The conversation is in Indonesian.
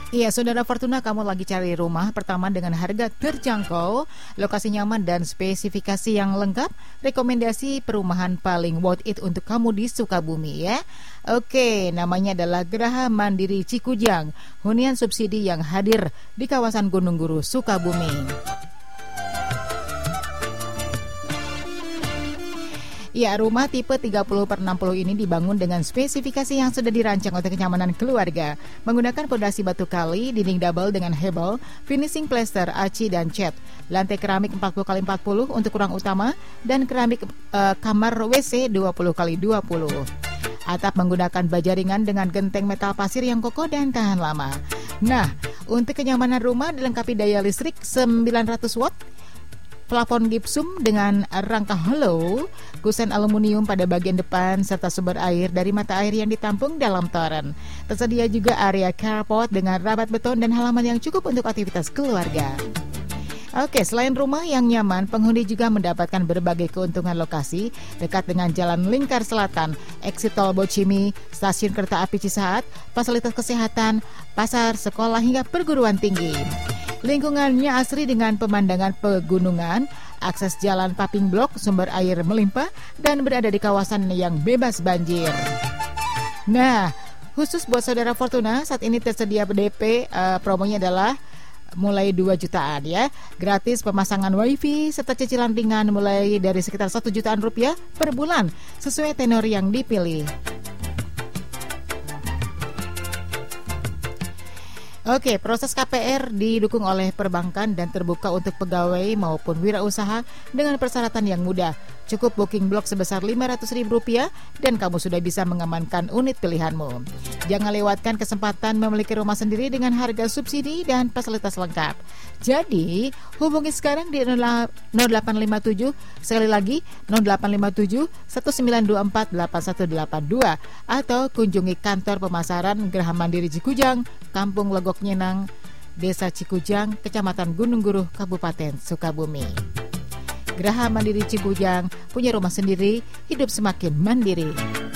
Iya, Saudara Fortuna, kamu lagi cari rumah pertama dengan harga terjangkau, lokasi nyaman dan spesifikasi yang lengkap. Rekomendasi perumahan paling worth it untuk kamu di Sukabumi ya. Oke, namanya adalah Geraha Mandiri Cikujang, hunian subsidi yang hadir di kawasan Gunung Guru, Sukabumi. Ya, rumah tipe 30/60 ini dibangun dengan spesifikasi yang sudah dirancang untuk kenyamanan keluarga. Menggunakan pondasi batu kali, dinding double dengan hebel, finishing plaster, aci, dan cat. Lantai keramik 40x40 untuk ruang utama, dan keramik kamar WC 20x20. Atap menggunakan baja ringan dengan genteng metal pasir yang kokoh dan tahan lama. Nah, untuk kenyamanan rumah dilengkapi daya listrik 900 watt, plafon gipsum dengan rangka hollow, kusen aluminium pada bagian depan, serta sumber air dari mata air yang ditampung dalam toren. Tersedia juga area carport dengan rabat beton dan halaman yang cukup untuk aktivitas keluarga. Oke, selain rumah yang nyaman, penghuni juga mendapatkan berbagai keuntungan lokasi dekat dengan Jalan Lingkar Selatan, exit tol Bocimi, stasiun kereta api Cisaat, fasilitas kesehatan, pasar, sekolah, hingga perguruan tinggi. Lingkungannya asri dengan pemandangan pegunungan, akses jalan Paping Blok, sumber air melimpah, dan berada di kawasan yang bebas banjir. Nah, khusus buat Saudara Fortuna, saat ini tersedia DP, promonya adalah mulai 2 jutaan ya. Gratis pemasangan wifi serta cicilan ringan mulai dari sekitar 1 jutaan rupiah per bulan sesuai tenor yang dipilih. Oke, proses KPR didukung oleh perbankan dan terbuka untuk pegawai maupun wirausaha dengan persyaratan yang mudah. Cukup booking blok sebesar Rp500.000 dan kamu sudah bisa mengamankan unit pilihanmu. Jangan lewatkan kesempatan memiliki rumah sendiri dengan harga subsidi dan fasilitas lengkap. Jadi, hubungi sekarang di 0857, sekali lagi 0857 1924 8182 atau kunjungi kantor pemasaran Geraha Mandiri Cikujang, Kampung Legok Nyenang, Desa Cikujang, Kecamatan Gunung Guru, Kabupaten Sukabumi. Geraha Mandiri Cikujang, punya rumah sendiri, hidup semakin mandiri.